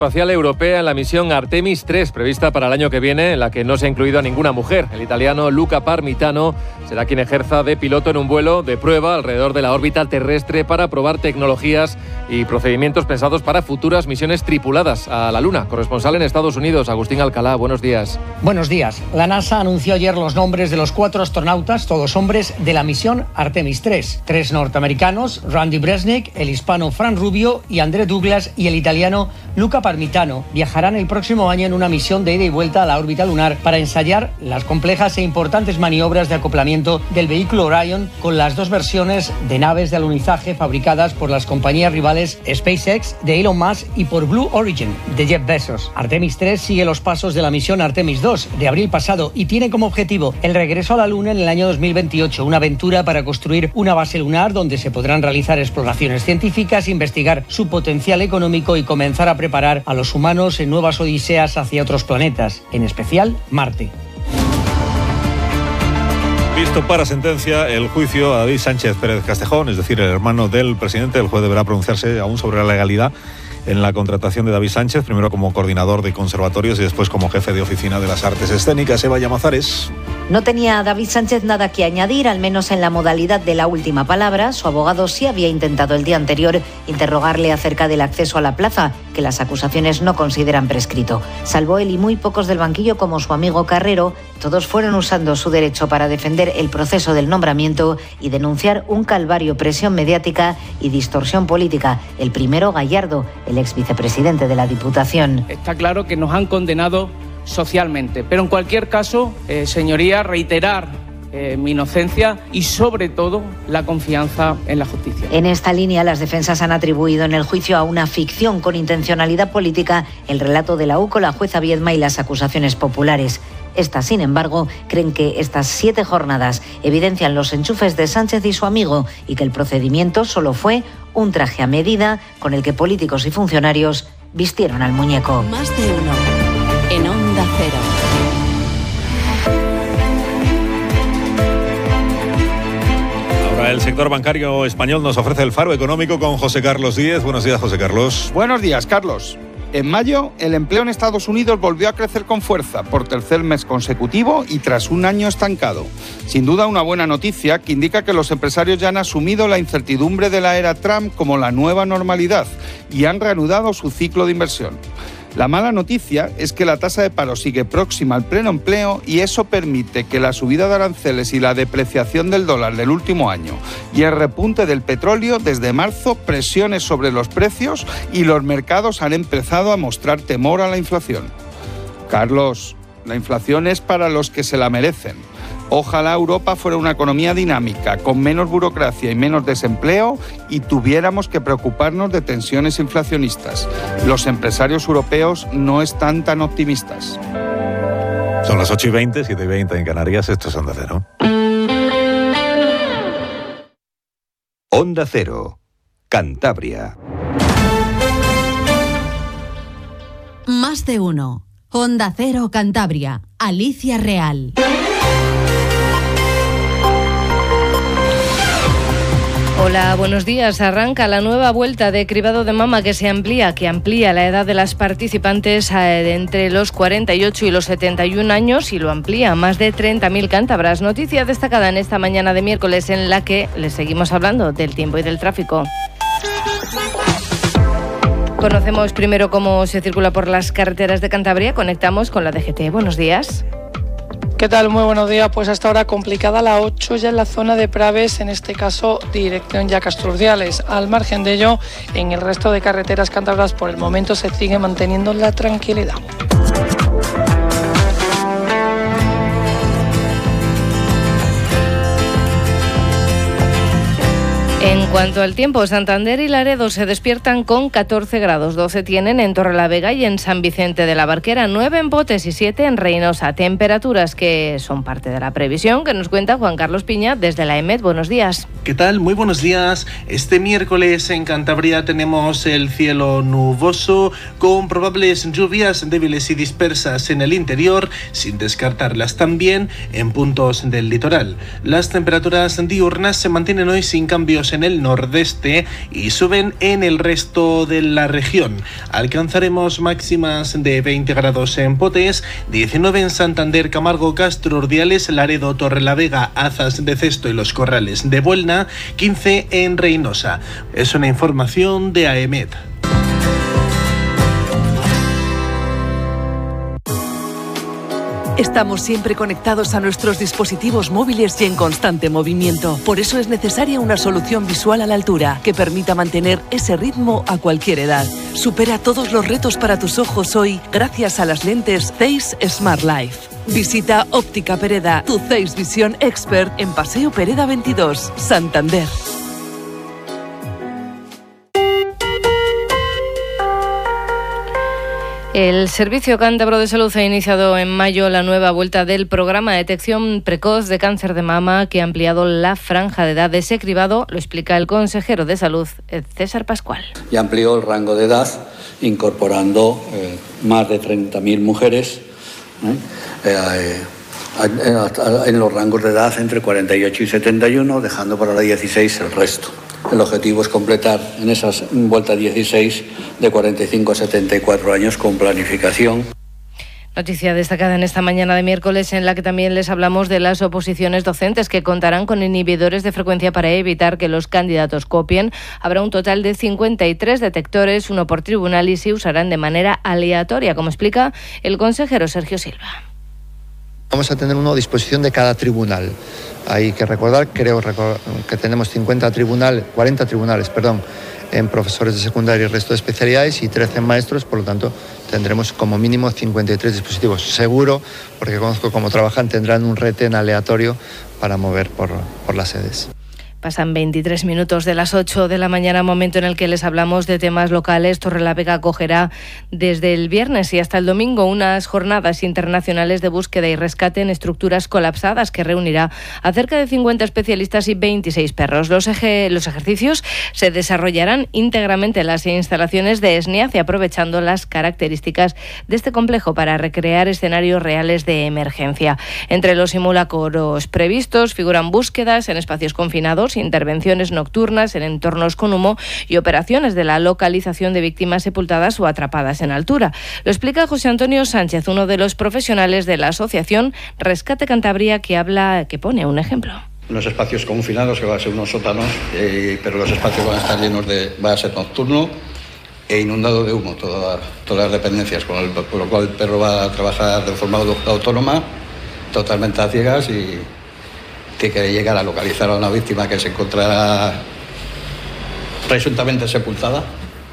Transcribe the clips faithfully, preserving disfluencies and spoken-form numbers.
Espacial Europea en la misión Artemis tres, prevista para el año que viene, en la que no se ha incluido a ninguna mujer. El italiano Luca Parmitano será quien ejerza de piloto en un vuelo de prueba alrededor de la órbita terrestre para probar tecnologías y procedimientos pensados para futuras misiones tripuladas a la Luna. Corresponsal en Estados Unidos, Agustín Alcalá, buenos días. Buenos días. La NASA anunció ayer los nombres de los cuatro astronautas, todos hombres, de la misión Artemis tres. Tres norteamericanos, Randy Bresnik, el hispano Fran Rubio y André Douglas, y el italiano Luca Parmitano. Parmitano viajarán el próximo año en una misión de ida y vuelta a la órbita lunar para ensayar las complejas e importantes maniobras de acoplamiento del vehículo Orion con las dos versiones de naves de alunizaje fabricadas por las compañías rivales SpaceX de Elon Musk y por Blue Origin de Jeff Bezos. Artemis tres sigue los pasos de la misión Artemis dos de abril pasado y tiene como objetivo el regreso a la Luna en el año dos mil veintiocho, una aventura para construir una base lunar donde se podrán realizar exploraciones científicas, investigar su potencial económico y comenzar a preparar a los humanos en nuevas odiseas hacia otros planetas, en especial Marte. Visto para sentencia el juicio a David Sánchez Pérez Castejón, es decir, el hermano del presidente. El juez deberá pronunciarse aún sobre la legalidad en la contratación de David Sánchez, primero como coordinador de conservatorios y después como jefe de oficina de las artes escénicas. Eva Llamazares. No tenía David Sánchez nada que añadir, al menos en la modalidad de la última palabra. Su abogado sí había intentado el día anterior interrogarle acerca del acceso a la plaza, que las acusaciones no consideran prescrito. Salvo él y muy pocos del banquillo, como su amigo Carrero, todos fueron usando su derecho para defender el proceso del nombramiento y denunciar un calvario, presión mediática y distorsión política. El primero, Gallardo, el ex vicepresidente de la Diputación. Está claro que nos han condenado socialmente, pero en cualquier caso, eh, señoría, reiterar eh, mi inocencia y sobre todo la confianza en la justicia. En esta línea, las defensas han atribuido en el juicio a una ficción con intencionalidad política el relato de la U C O, la jueza Viedma y las acusaciones populares. Estas, sin embargo, creen que estas siete jornadas evidencian los enchufes de Sánchez y su amigo y que el procedimiento solo fue un traje a medida con el que políticos y funcionarios vistieron al muñeco. Más de uno en Onda Cero. Ahora el sector bancario español nos ofrece el faro económico con José Carlos Díez. Buenos días, José Carlos. Buenos días, Carlos. En mayo, el empleo en Estados Unidos volvió a crecer con fuerza por tercer mes consecutivo y tras un año estancado. Sin duda, una buena noticia que indica que los empresarios ya han asumido la incertidumbre de la era Trump como la nueva normalidad y han reanudado su ciclo de inversión. La mala noticia es que la tasa de paro sigue próxima al pleno empleo y eso permite que la subida de aranceles y la depreciación del dólar del último año y el repunte del petróleo desde marzo presiones sobre los precios y los mercados han empezado a mostrar temor a la inflación. Carlos, la inflación es para los que se la merecen. Ojalá Europa fuera una economía dinámica, con menos burocracia y menos desempleo, y tuviéramos que preocuparnos de tensiones inflacionistas. Los empresarios europeos no están tan optimistas. Son las ocho y veinte, siete y veinte en Canarias. Esto es Onda Cero. Onda Cero, Cantabria. Más de uno. Onda Cero Cantabria. Alicia Real. Hola, buenos días. Arranca la nueva vuelta de cribado de mama que se amplía, que amplía la edad de las participantes de entre los cuarenta y ocho y los setenta y un años y lo amplía a más de treinta mil cántabras. Noticia destacada en esta mañana de miércoles en la que les seguimos hablando del tiempo y del tráfico. Conocemos primero cómo se circula por las carreteras de Cantabria. Conectamos con la D G T. Buenos días. ¿Qué tal? Muy buenos días. Pues hasta ahora complicada la ocho ya en la zona de Praves, en este caso dirección ya Casturdiales. Al margen de ello, en el resto de carreteras cántabras por el momento se sigue manteniendo la tranquilidad. En cuanto al tiempo, Santander y Laredo se despiertan con catorce grados, doce tienen en Torrelavega y en San Vicente de la Barquera, nueve en Potes y siete en Reynosa. Temperaturas que son parte de la previsión que nos cuenta Juan Carlos Piña desde la E M E T. Buenos días. ¿Qué tal? Muy buenos días. Este miércoles en Cantabria tenemos el cielo nuboso con probables lluvias débiles y dispersas en el interior, sin descartarlas también en puntos del litoral. Las temperaturas diurnas se mantienen hoy sin cambios en en el nordeste y suben en el resto de la región. Alcanzaremos máximas de veinte grados en Potes, diecinueve en Santander, Camargo, Castro, Urdiales, Laredo, Torrelavega, Azas de Cesto y Los Corrales de Buelna, quince en Reynosa. Es una información de A E M E T. Estamos siempre conectados a nuestros dispositivos móviles y en constante movimiento. Por eso es necesaria una solución visual a la altura que permita mantener ese ritmo a cualquier edad. Supera todos los retos para tus ojos hoy gracias a las lentes Zeiss Smart Life. Visita Óptica Pereda, tu Zeiss Visión Expert en Paseo Pereda veintidós, Santander. El Servicio Cántabro de Salud ha iniciado en mayo la nueva vuelta del programa de detección precoz de cáncer de mama, que ha ampliado la franja de edad de ese cribado. Lo explica el consejero de Salud, César Pascual. Y amplió el rango de edad, incorporando eh, más de treinta mil mujeres ¿eh? Eh, eh, en los rangos de edad entre cuarenta y ocho y setenta y uno, dejando para la dieciséis el resto. El objetivo es completar en esas vueltas dieciséis de cuarenta y cinco a setenta y cuatro años con planificación. Noticia destacada en esta mañana de miércoles, en la que también les hablamos de las oposiciones docentes que contarán con inhibidores de frecuencia para evitar que los candidatos copien. Habrá un total de cincuenta y tres detectores, uno por tribunal, y se usarán de manera aleatoria, como explica el consejero Sergio Silva. Vamos a tener uno a disposición de cada tribunal. Hay que recordar, creo que tenemos cincuenta tribunales, cuarenta tribunales, perdón, en profesores de secundaria y resto de especialidades y trece en maestros, por lo tanto tendremos como mínimo cincuenta y tres dispositivos. Seguro, porque conozco cómo trabajan, tendrán un retén aleatorio para mover por, por las sedes. Pasan veintitrés minutos de las ocho de la mañana, momento en el que les hablamos de temas locales. Torrelavega acogerá desde el viernes y hasta el domingo unas jornadas internacionales de búsqueda y rescate en estructuras colapsadas, que reunirá a cerca de cincuenta especialistas y veintiséis perros. Los, eje, los ejercicios se desarrollarán íntegramente en las instalaciones de ESNIAZ, aprovechando las características de este complejo para recrear escenarios reales de emergencia. Entre los simulacros previstos figuran búsquedas en espacios confinados, intervenciones nocturnas en entornos con humo y operaciones de la localización de víctimas sepultadas o atrapadas en altura. Lo explica José Antonio Sánchez, uno de los profesionales de la asociación Rescate Cantabria, que habla, que pone un ejemplo. Los espacios confinados, que van a ser unos sótanos, eh, pero los espacios van a estar llenos de, va a ser nocturno e inundado de humo, toda, todas las dependencias, con, el, con lo cual el perro va a trabajar de forma autónoma, totalmente a ciegas, y que llegar a localizar a una víctima que se encontrará presuntamente sepultada.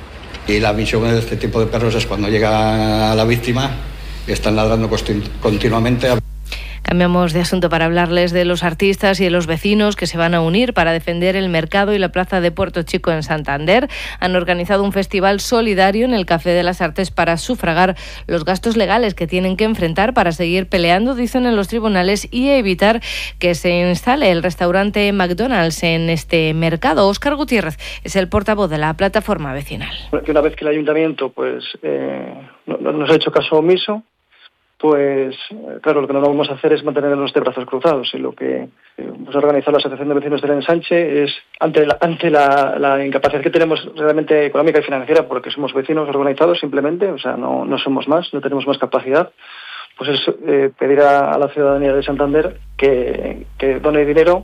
Y la misión de este tipo de perros es cuando llega a la víctima, están ladrando continuamente. Cambiamos de asunto para hablarles de los artistas y de los vecinos que se van a unir para defender el mercado y la plaza de Puerto Chico en Santander. Han organizado un festival solidario en el Café de las Artes para sufragar los gastos legales que tienen que enfrentar para seguir peleando, dicen, en los tribunales y evitar que se instale el restaurante McDonald's en este mercado. Óscar Gutiérrez es el portavoz de la plataforma vecinal. Que una vez que el ayuntamiento pues eh, no, no nos ha hecho caso omiso, pues claro, lo que no vamos a hacer es mantenernos de brazos cruzados, y lo que hemos organizado la Asociación de Vecinos del Ensanche es, ante la, ante la, la incapacidad que tenemos realmente económica y financiera, porque somos vecinos organizados simplemente, o sea, no, no somos más, no tenemos más capacidad, pues es eh, pedir a, a la ciudadanía de Santander que, que done dinero.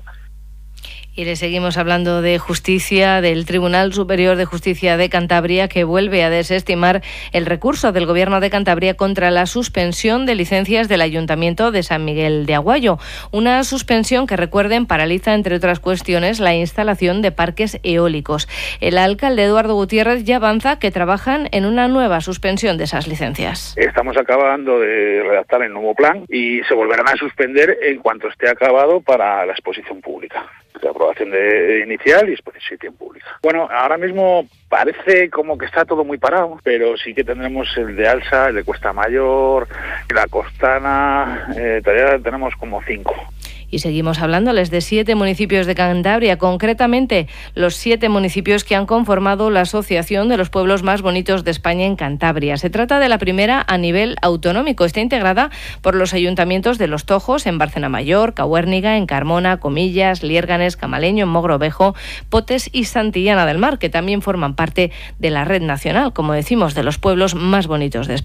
Y le seguimos hablando de justicia, del Tribunal Superior de Justicia de Cantabria, que vuelve a desestimar el recurso del Gobierno de Cantabria contra la suspensión de licencias del Ayuntamiento de San Miguel de Aguayo. Una suspensión que, recuerden, paraliza, entre otras cuestiones, la instalación de parques eólicos. El alcalde Eduardo Gutiérrez ya avanza que trabajan en una nueva suspensión de esas licencias. Estamos acabando de redactar el nuevo plan y se volverán a suspender en cuanto esté acabado para la exposición pública. La aprobación de inicial y exposición pública. Bueno, ahora mismo parece como que está todo muy parado, pero sí que tendremos el de Alsa, el de Cuesta Mayor, la Costana, eh, todavía tenemos como cinco. Y seguimos hablándoles de siete municipios de Cantabria, concretamente los siete municipios que han conformado la Asociación de los Pueblos Más Bonitos de España en Cantabria. Se trata de la primera a nivel autonómico. Está integrada por los ayuntamientos de Los Tojos, en Bárcena Mayor, Cahuérniga, en Carmona, Comillas, Liérganes, Camaleño, Mogrovejo, Potes y Santillana del Mar, que también forman parte de la red nacional, como decimos, de los pueblos más bonitos de España.